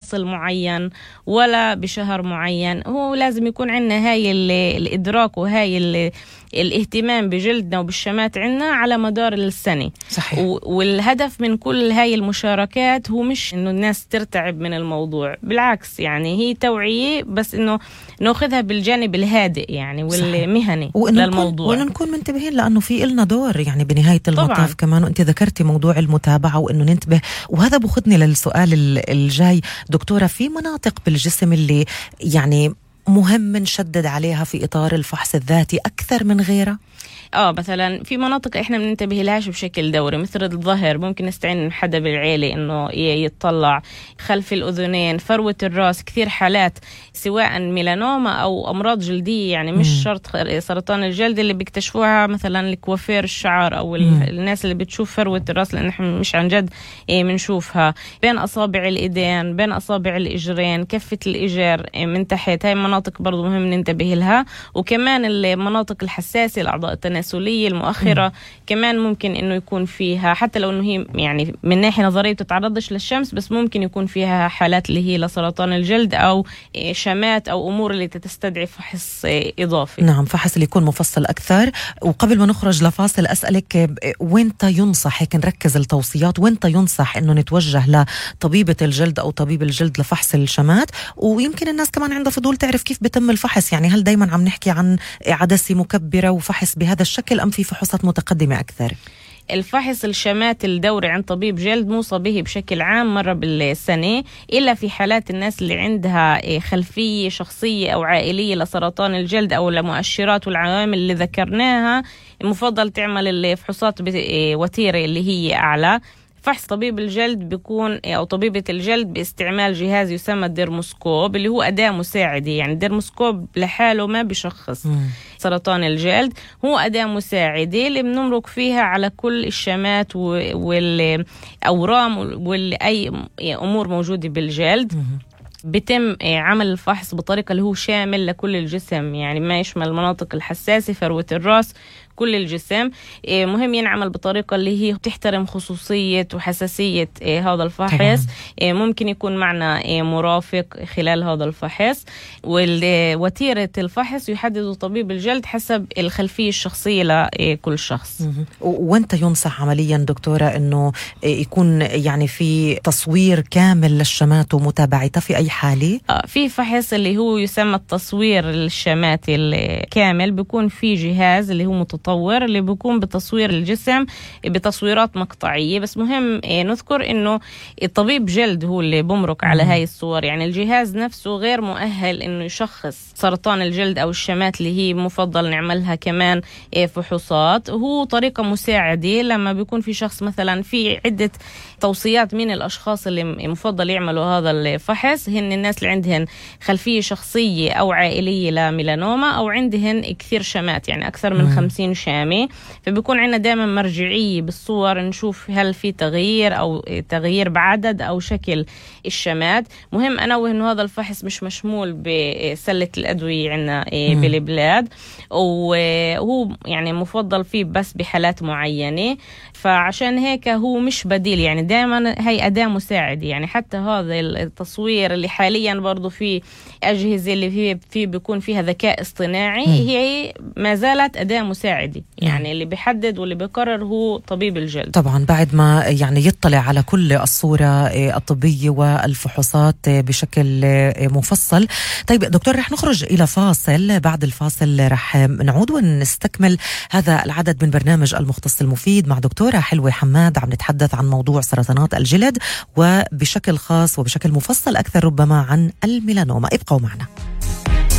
بفصل معين ولا بشهر معين. هو لازم يكون عندنا هاي الإدراك وهاي الاهتمام بجلدنا وبالشمات عنا على مدار السنة. صحيح. والهدف من كل هاي المشاركات هو مش إنه الناس ترتعب من الموضوع، بالعكس يعني هي توعية، بس إنه نأخذها بالجانب الهادئ يعني والمهني للموضوع، وإنه نكون منتبهين لأنه في إلنا دور يعني بنهاية المطاف طبعاً. كمان. وأنت ذكرتي موضوع المتابعة وإنه ننتبه، وهذا بأخذني للسؤال الجاي دكتورة. في مناطق بالجسم اللي يعني مهم نشدد عليها في إطار الفحص الذاتي أكثر من غيرها؟ مثلا في مناطق احنا بننتبه لهاش بشكل دوري، مثل الظهر ممكن نستعين حدا بالعيلة انه يتطلع، خلف الاذنين، فروة الراس، كثير حالات سواء ميلانوما او امراض جلدية، يعني مش شرط سرطان الجلد اللي بيكتشفوها مثلا الكوافير الشعر او الناس اللي بتشوف فروة الراس، لان احنا مش عن جد بنشوفها بين اصابع الايدين، بين اصابع الاجرين، كفة الاجر من تحت. هاي مناطق برضو مهم ننتبه لها. وكمان المناطق الحساسة، الاعضاء التناسلية المؤخرة كمان ممكن انه يكون فيها، حتى لو انه هي يعني من ناحية نظرية بتتعرضش للشمس، بس ممكن يكون فيها حالات اللي هي لسرطان الجلد او شمات او امور اللي تستدعي فحص اضافي. نعم، فحص اللي يكون مفصل اكثر. وقبل ما نخرج لفاصل اسالك وينت ينصح، هيك نركز التوصيات، وينت ينصح انه نتوجه لطبيبة الجلد او طبيب الجلد لفحص الشمات؟ ويمكن الناس كمان عندها فضول تعرف كيف بيتم الفحص، يعني هل دايما عم نحكي عن عدسة مكبرة وفحص بهذا الشكل أم في فحوصات متقدمة أكثر؟ الفحص الشمات الدوري عند طبيب جلد موصى به بشكل عام مرة بالسنة، إلا في حالات الناس اللي عندها خلفية شخصية أو عائلية لسرطان الجلد أو لمؤشرات والعوامل اللي ذكرناها، المفضل تعمل الفحوصات بوتيرة اللي هي أعلى. فحص طبيب الجلد بيكون أو طبيبة الجلد باستعمال جهاز يسمى الديرموسكوب، اللي هو أداة مساعدة، يعني الديرموسكوب لحاله ما بيشخص سرطان الجلد، هو أداة مساعدة اللي بنمرق فيها على كل الشمات والأورام والأي أمور موجودة بالجلد. بتم عمل الفحص بطريقة اللي هو شامل لكل الجسم، يعني ما يشمل المناطق الحساسة، فروة الرأس، كل الجسم. مهم ينعمل بطريقة اللي هي تحترم خصوصية وحساسية هذا الفحص. ممكن يكون معنا مرافق خلال هذا الفحص، ووتيرة الفحص يحدد طبيب الجلد حسب الخلفية الشخصية لكل شخص. وانت ينصح عمليا دكتورة انه يكون يعني في تصوير كامل للشمات ومتابعتها في اي حالة؟ في فحص اللي هو يسمى التصوير الشمات الكامل، بيكون في جهاز اللي هو متطور اللي بيكون بتصوير الجسم بتصويرات مقطعية. بس مهم نذكر انه الطبيب جلد هو اللي بمرك على هاي الصور، يعني الجهاز نفسه غير مؤهل انه يشخص سرطان الجلد او الشمات اللي هي مفضل نعملها كمان فحوصات. هو طريقة مساعدة لما بيكون في شخص مثلا في عدة توصيات من الاشخاص اللي مفضل يعملوا هذا الفحص، هن الناس اللي عندهن خلفية شخصية او عائلية لميلانوما او عندهن كثير شمات، يعني اكثر من 50 شامة، فبيكون عندنا دائما مرجعية بالصور نشوف هل في تغيير أو تغيير بعدد أو شكل الشمات. مهم أنوه إنه هذا الفحص مش مشمول بسلة الأدوية عندنا بالبلاد، وهو يعني مفضل فيه بس بحالات معينة، فعشان هيك هو مش بديل، يعني دائما هي أداة مساعدة. يعني حتى هذا التصوير اللي حاليا برضو في أجهزة اللي فيه بيكون فيها ذكاء اصطناعي، هي ما زالت أداة مساعدة، يعني اللي بيحدد واللي بيقرر هو طبيب الجلد طبعا بعد ما يعني يطلع على كل الصورة الطبية والفحوصات بشكل مفصل. طيب دكتور، رح نخرج إلى فاصل، بعد الفاصل رح نعود ونستكمل هذا العدد من برنامج المختص المفيد مع دكتورة حلوة حماد. عم نتحدث عن موضوع سرطانات الجلد وبشكل خاص وبشكل مفصل أكثر ربما عن الميلانوما. ابقوا معنا.